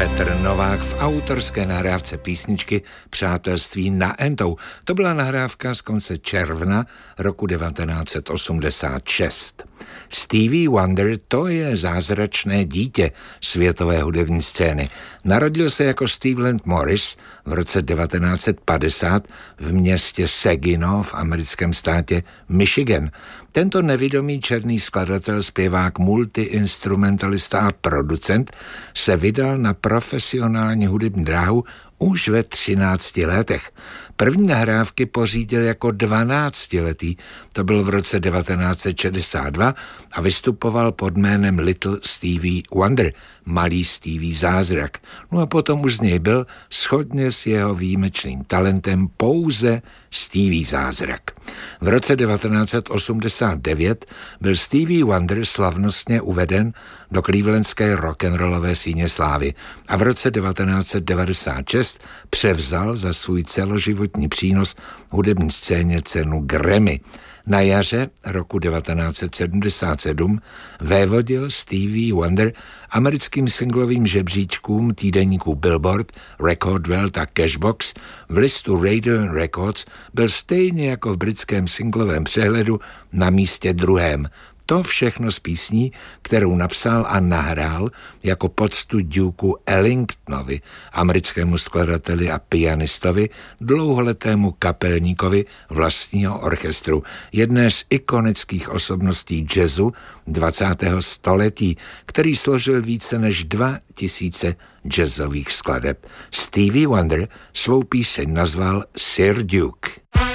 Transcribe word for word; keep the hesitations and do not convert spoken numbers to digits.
Petr Novák v autorské nahrávce písničky Přátelství na Entou. To byla nahrávka z konce června roku devatenáct set osmdesát šest. Stevie Wonder, to je zázračné dítě světové hudební scény. Narodil se jako Stevland Morris v roce devatenáct set padesát v městě Saginaw v americkém státě Michigan. Tento nevidomý černý skladatel, zpěvák, multiinstrumentalista a producent se vydal na profesionální hudební dráhu už ve třinácti letech. První nahrávky pořídil jako dvanáctiletý, to byl v roce devatenáct set šedesát dva a vystupoval pod jménem Little Stevie Wonder, malý Stevie zázrak. No a potom už z něj byl shodně s jeho výjimečným talentem pouze Stevie zázrak. V roce devatenáct set osmdesát devět byl Stevie Wonder slavnostně uveden do clevelandské rock'n'rollové síně slávy a v roce devatenáct set devadesát šest převzal za svůj celoživotní přínos hudební scéně cenu Grammy. Na jaře roku devatenáct set sedmdesát sedm vévodil Stevie Wonder americkým singlovým žebříčkům týdeníků Billboard, Record World a Cashbox. V listu Radio Records byl stejně jako v britském singlovém přehledu na místě druhém. To všechno z písní, kterou napsal a nahrál jako poctu Duku Ellingtonovi, americkému skladateli a pianistovi, dlouholetému kapelníkovi vlastního orchestru, jedné z ikonických osobností jazzu dvacátého století, který složil více než dva tisíce jazzových skladeb. Stevie Wonder svou píseň nazval Sir Duke.